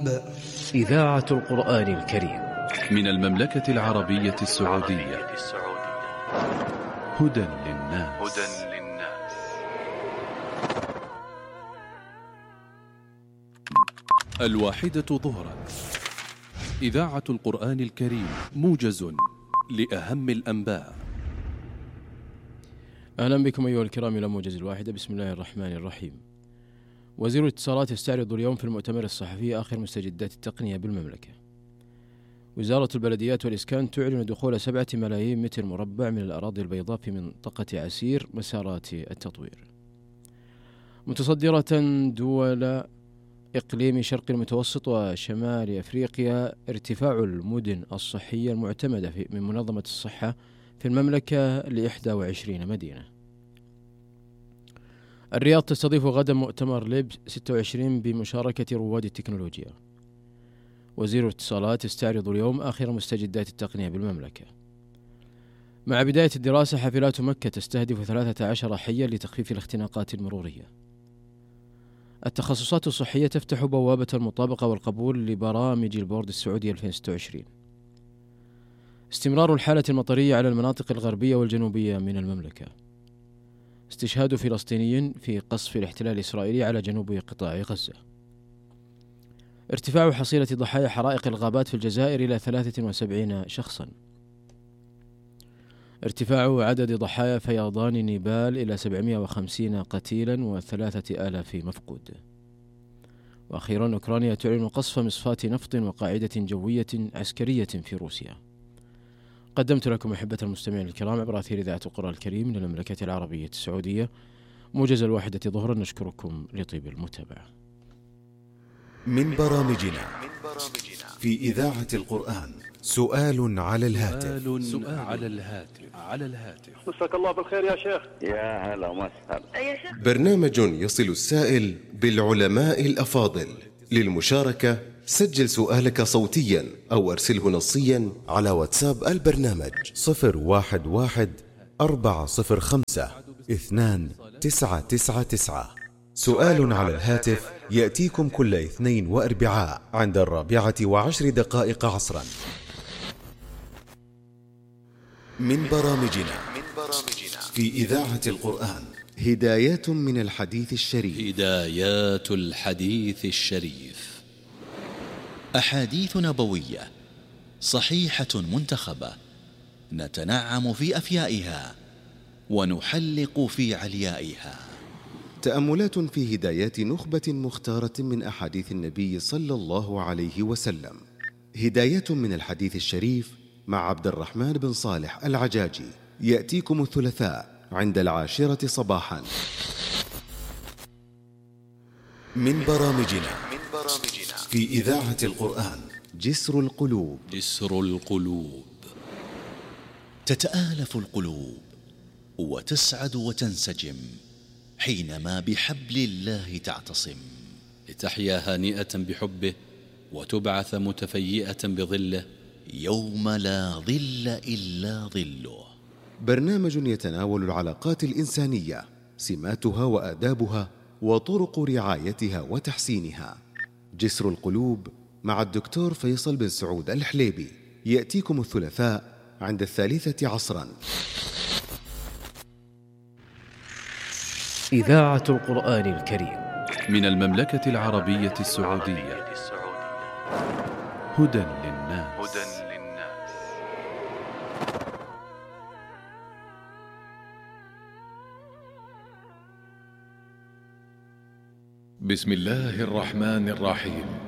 القلوب. إذاعة القرآن الكريم من المملكة العربية السعودية. هدى للناس. الواحدة ظهرا. إذاعة القرآن الكريم، موجز لأهم الأنباء. أهلا بكم أيها الكرام إلى موجز الواحدة. بسم الله الرحمن الرحيم. وزير الاتصالات يستعرض اليوم في المؤتمر الصحفي آخر مستجدات التقنية بالمملكة. وزارة البلديات والإسكان تعلن دخول 7 ملايين متر مربع من الأراضي البيضاء في منطقة عسير مسارات التطوير. متصدرة دول إقليم شرق المتوسط وشمال أفريقيا ارتفاع المدن الصحية المعتمدة من منظمة الصحة في المملكة ل21 مدينة. الرياض تستضيف غدا مؤتمر ليب 26 بمشاركة رواد التكنولوجيا. وزير الاتصالات يستعرض اليوم آخر مستجدات التقنية بالمملكة. مع بداية الدراسة، حافلات مكة تستهدف 13 حيا لتخفيف الاختناقات المرورية. التخصصات الصحية تفتح بوابة المطابقة والقبول لبرامج البورد السعودي 2026. استمرار الحالة المطرية على المناطق الغربية والجنوبية من المملكة. استشهاد فلسطيني في قصف الاحتلال الإسرائيلي على جنوب قطاع غزة. ارتفاع حصيلة ضحايا حرائق الغابات في الجزائر إلى 73 شخصا. ارتفاع عدد ضحايا فيضان نيبال إلى 750 قتيلا و3000 مفقود. وأخيرا أوكرانيا تعلن قصف مصفاة نفط وقاعدة جوية عسكرية في روسيا. قدمت لكم أحبة المستمعين الكرام عبر أثير إذاعة القرآن الكريم من المملكة العربية السعودية موجز الواحدة ظهرا. نشكركم لطيب المتابعة. من برامجنا في إذاعة القرآن سؤال على الهاتف. مساك الله بالخير يا شيخ. يا هلا وسهلا. برنامج يصل السائل بالعلماء الأفاضل. للمشاركة سجل سؤالك صوتيا أو أرسله نصيا على واتساب البرنامج 011-405-2999. سؤال على الهاتف يأتيكم كل اثنين وأربعاء عند 4:10 عصرا. من برامجنا في إذاعة القرآن هدايات من الحديث الشريف. هدايات الحديث الشريف، أحاديث نبوية صحيحة منتخبة نتنعم في أفيائها ونحلق في عليائها. تأملات في هدايات نخبة مختارة من أحاديث النبي صلى الله عليه وسلم. هدايات من الحديث الشريف مع عبد الرحمن بن صالح العجاجي يأتيكم الثلاثاء عند 10 صباحا. من برامجنا في إذاعة القرآن جسر القلوب. جسر القلوب، تتآلف القلوب وتسعد وتنسجم حينما بحبل الله تعتصم، لتحيا هانئة بحبه وتبعث متفيئة بظله يوم لا ظل إلا ظله. برنامج يتناول العلاقات الإنسانية، سماتها وآدابها وطرق رعايتها وتحسينها. جسر القلوب مع الدكتور فيصل بن سعود الحليبي يأتيكم الثلاثاء عند 3 عصرا. إذاعة القرآن الكريم من المملكة العربية السعودية. هدى للناس. بسم الله الرحمن الرحيم.